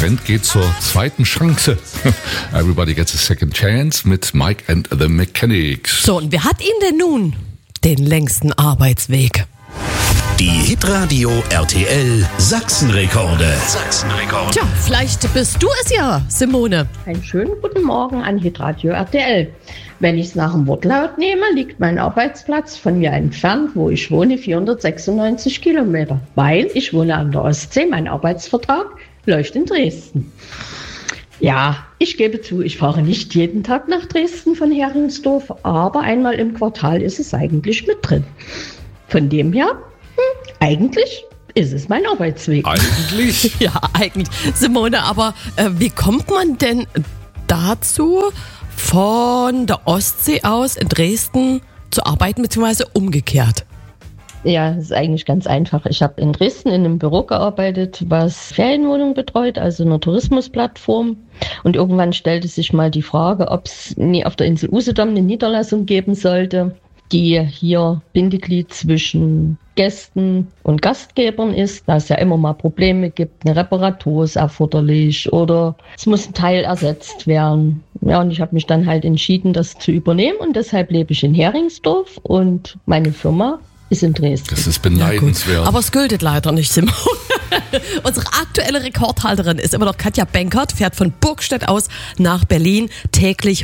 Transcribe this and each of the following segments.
Trend geht zur zweiten Chance. Everybody gets a second chance mit Mike and the Mechanics. So, und wer hat ihn denn nun den längsten Arbeitsweg? Die Hitradio RTL Sachsenrekorde. Tja, vielleicht bist du es ja, Simone. Einen schönen guten Morgen an Hitradio RTL. Wenn ich es nach dem Wortlaut nehme, liegt mein Arbeitsplatz von mir entfernt, wo ich wohne, 496 Kilometer. Weil ich wohne an der Ostsee, mein Arbeitsvertrag läuft in Dresden. Ja, ich gebe zu, ich fahre nicht jeden Tag nach Dresden von Heringsdorf, aber einmal im Quartal ist es eigentlich mit drin. Von dem her, eigentlich ist es mein Arbeitsweg. Eigentlich? Ja, eigentlich. Simone, aber wie kommt man denn dazu, von der Ostsee aus in Dresden zu arbeiten, beziehungsweise umgekehrt? Ja, das ist eigentlich ganz einfach. Ich habe in Dresden in einem Büro gearbeitet, was Ferienwohnungen betreut, also eine Tourismusplattform. Und irgendwann stellte sich mal die Frage, ob es auf der Insel Usedom eine Niederlassung geben sollte, die hier Bindeglied zwischen Gästen und Gastgebern ist, da es ja immer mal Probleme gibt, eine Reparatur ist erforderlich oder es muss ein Teil ersetzt werden. Ja, und ich habe mich dann halt entschieden, das zu übernehmen und deshalb lebe ich in Heringsdorf und meine Firma ist in Dresden. Das ist beneidenswert. Ja, aber es gilt leider nicht, Simone. Unsere aktuelle Rekordhalterin ist immer noch Katja Benkert, fährt von Burgstedt aus nach Berlin, täglich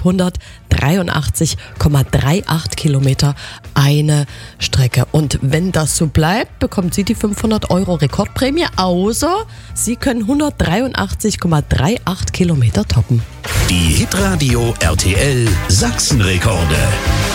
183,38 Kilometer eine Strecke. Und wenn das so bleibt, bekommt sie die 500 € Rekordprämie, außer sie können 183,38 Kilometer toppen. Die Hitradio RTL Sachsenrekorde.